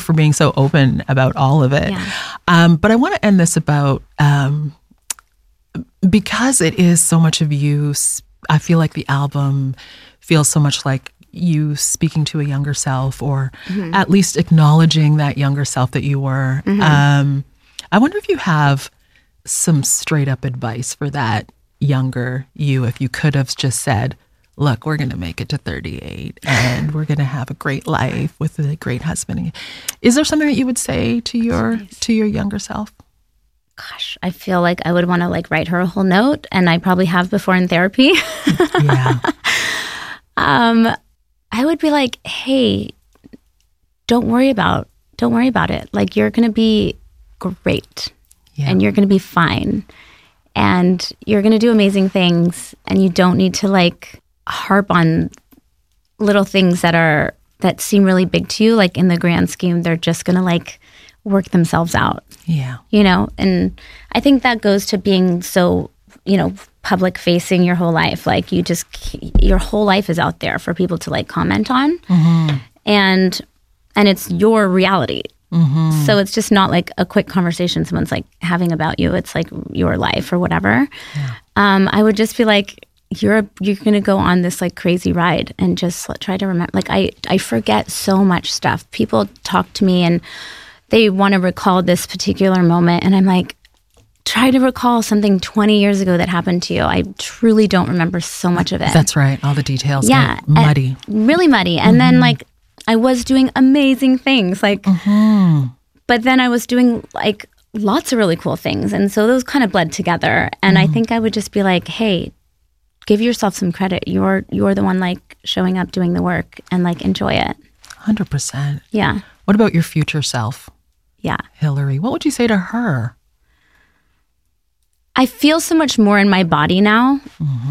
for being so open about all of it. Yeah. But I want to end this about, because it is so much of you, I feel like the album feels so much like you speaking to a younger self, or at least acknowledging that younger self that you were. I wonder if you have some straight up advice for that younger you, if you could have just said, look, we're going to make it to 38 and we're going to have a great life with a great husband. Is there something that you would say to your younger self? Gosh, I feel like I would want to like write her a whole note, and I probably have before in therapy. Yeah. I would be like, hey, don't worry about it. Like, you're going to be great. Yeah. And you're going to be fine. And you're going to do amazing things. And you don't need to like harp on little things that seem really big to you. Like, in the grand scheme, they're just going to like work themselves out. Yeah. You know, and I think that goes to being so, you know, public facing your whole life. Like, your whole life is out there for people to like comment on. And it's your reality. So it's just not like a quick conversation someone's like having about you. It's like your life or whatever. Yeah. I would just be like, you're going to go on this like crazy ride, and just try to remember. Like, I forget so much stuff. People talk to me and they want to recall this particular moment, and I'm like, try to recall something 20 years ago that happened to you. I truly don't remember so much of it. That's right. All the details get muddy. Really muddy. And then like, I was doing amazing things, like, but then I was doing like lots of really cool things. And so those kind of bled together. And I think I would just be like, hey, give yourself some credit. You're the one like showing up, doing the work, and like enjoy it. 100%. Yeah. What about your future self, Yeah. Hillary? What would you say to her? I feel so much more in my body now.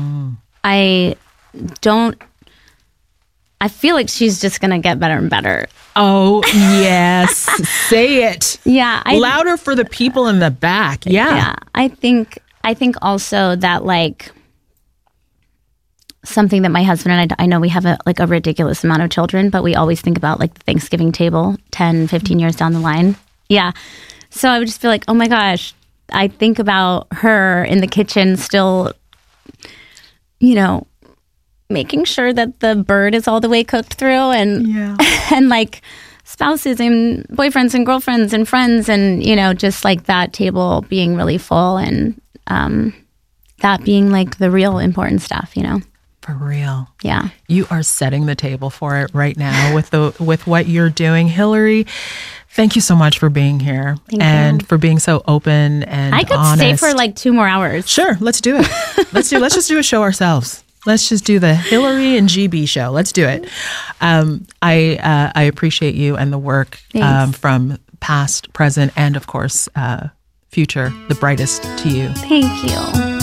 I feel like she's just going to get better and better. Oh, yes. Say it. Yeah. Louder for the people in the back. Yeah. Yeah. I think also that like something that my husband and I know we have a ridiculous amount of children, but we always think about like the Thanksgiving table 10, 15 years down the line. Yeah. So I would just feel like, oh my gosh, I think about her in the kitchen still, you know, making sure that the bird is all the way cooked through, and and like spouses and boyfriends and girlfriends and friends, and you know, just like that table being really full, and that being like the real important stuff, you know. For real. Yeah. You are setting the table for it right now with what you're doing. Hillary, thank you so much for being here. Thank and you. For being so open and I could honest. stay for like 2 more hours. Sure, let's do it. Let's just do a show ourselves. Let's just do the Hillary and GB show. Let's do it. I appreciate you and the work from past, present, and of course, future, the brightest to you. Thank you.